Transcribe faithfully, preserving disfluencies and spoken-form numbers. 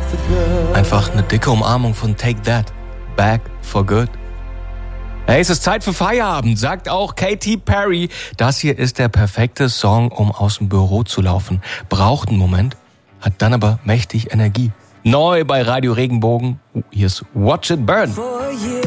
Einfach eine dicke Umarmung von Take That, Back for Good. Hey, es ist Zeit für Feierabend, sagt auch Katy Perry. Das hier ist der perfekte Song, um aus dem Büro zu laufen. Braucht einen Moment, hat dann aber mächtig Energie. Neu bei Radio Regenbogen, hier ist Watch It Burn.